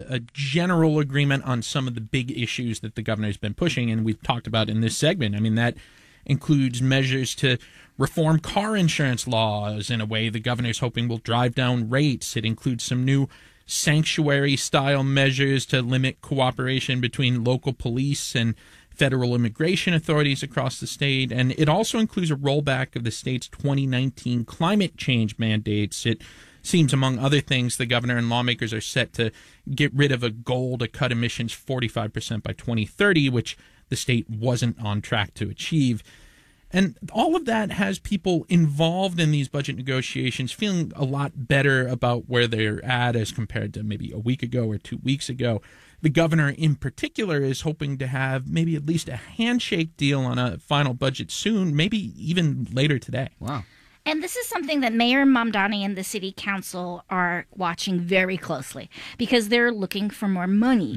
a general agreement on some of the big issues that the governor's been pushing, and we've talked about in this segment. I mean, that includes measures to reform car insurance laws in a way the governor's hoping will drive down rates. It includes some new sanctuary-style measures to limit cooperation between local police and federal immigration authorities across the state. And it also includes a rollback of the state's 2019 climate change mandates. It seems, among other things, the governor and lawmakers are set to get rid of a goal to cut emissions 45% by 2030, which the state wasn't on track to achieve. And all of that has people involved in these budget negotiations feeling a lot better about where they're at as compared to maybe a week ago or 2 weeks ago. The governor in particular is hoping to have maybe at least a handshake deal on a final budget soon, maybe even later today. Wow. And this is something that Mayor Mamdani and the city council are watching very closely because they're looking for more money,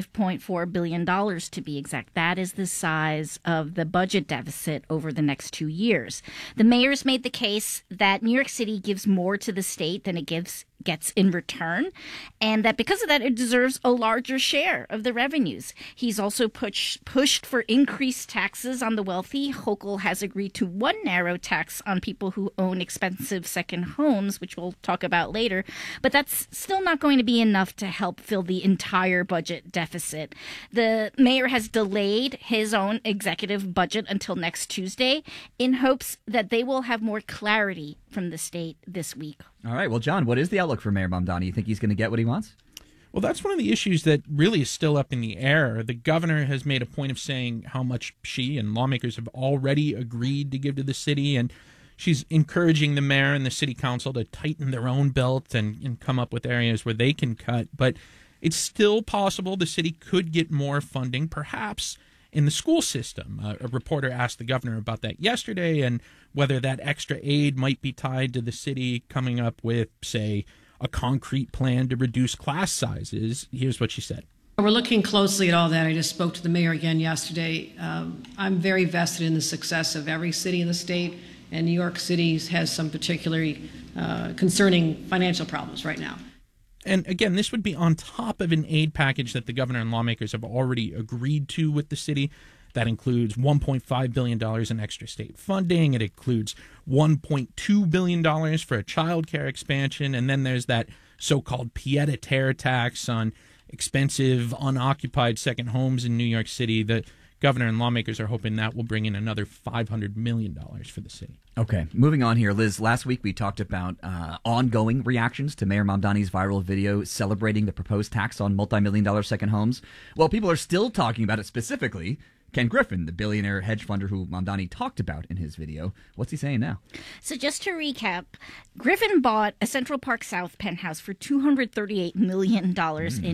$5.4 billion to be exact. That is the size of the budget deficit over the next 2 years. The mayor's made the case that New York City gives more to the state than it gets in return, and that because of that, it deserves a larger share of the revenues. He's also pushed for increased taxes on the wealthy. Hochul has agreed to one narrow tax on people who own expensive second homes, which we'll talk about later, but that's still not going to be enough to help fill the entire budget deficit. The mayor has delayed his own executive budget until next Tuesday in hopes that they will have more clarity from the state this week. All right. Well, John, what is the outlook for Mayor Mamdani? You think he's going to get what he wants? Well, that's one of the issues that really is still up in the air. The governor has made a point of saying how much she and lawmakers have already agreed to give to the city, and she's encouraging the mayor and the city council to tighten their own belt and come up with areas where they can cut. But it's still possible the city could get more funding, perhaps in the school system. A reporter asked the governor about that yesterday and whether that extra aid might be tied to the city coming up with, say, a concrete plan to reduce class sizes. Here's what she said. We're looking closely at all that. I just spoke to the mayor again yesterday. I'm very vested in the success of every city in the state, and New York City has some particularly concerning financial problems right now. And again, this would be on top of an aid package that the governor and lawmakers have already agreed to with the city. That includes $1.5 billion in extra state funding. It includes $1.2 billion for a child care expansion. And then there's that so-called pied-à-terre tax on expensive, unoccupied second homes in New York City. The governor and lawmakers are hoping that will bring in another $500 million for the city. Okay, moving on here. Liz, last week we talked about ongoing reactions to Mayor Mamdani's viral video celebrating the proposed tax on multi-million-dollar second homes. Well, people are still talking about it specifically. Ken Griffin, the billionaire hedge funder who Mamdani talked about in his video. What's he saying now? So just to recap, Griffin bought a Central Park South penthouse for $238 million in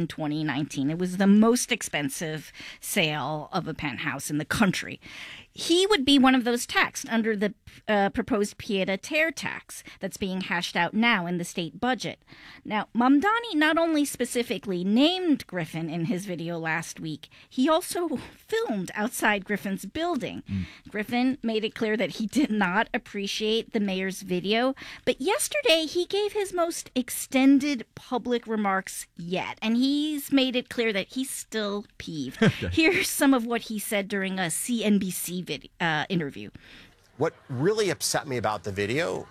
2019. It was the most expensive sale of a penthouse in the country. He would be one of those taxed under the proposed pied-à-terre tax that's being hashed out now in the state budget. Now, Mamdani not only specifically named Griffin in his video last week, he also filmed outside Griffin's building. Griffin made it clear that he did not appreciate the mayor's video, but yesterday he gave his most extended public remarks yet, and he's made it clear that he's still peeved. Here's some of what he said during a CNBC interview. What really upset me about the video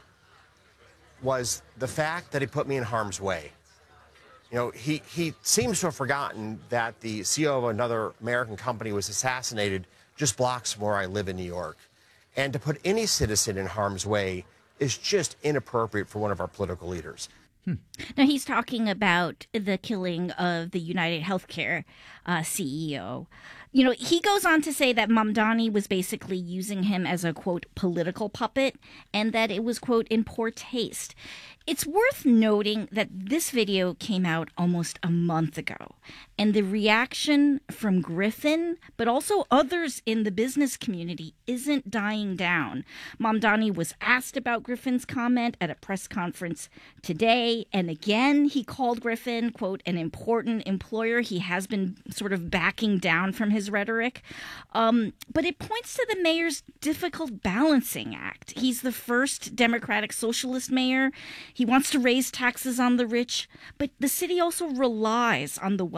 was the fact that he put me in harm's way. You know, he seems to have forgotten that the CEO of another American company was assassinated just blocks from where I live in New York. And to put any citizen in harm's way is just inappropriate for one of our political leaders. Now, he's talking about the killing of the United Healthcare CEO. You know, he goes on to say that Mamdani was basically using him as a, quote, political puppet, and that it was, quote, in poor taste. It's worth noting that this video came out almost a month ago, and the reaction from Griffin, but also others in the business community, isn't dying down. Mamdani was asked about Griffin's comment at a press conference today, and again, he called Griffin, quote, an important employer. He has been sort of backing down from his rhetoric, but it points to the mayor's difficult balancing act. He's the first Democratic socialist mayor. He wants to raise taxes on the rich, but the city also relies on the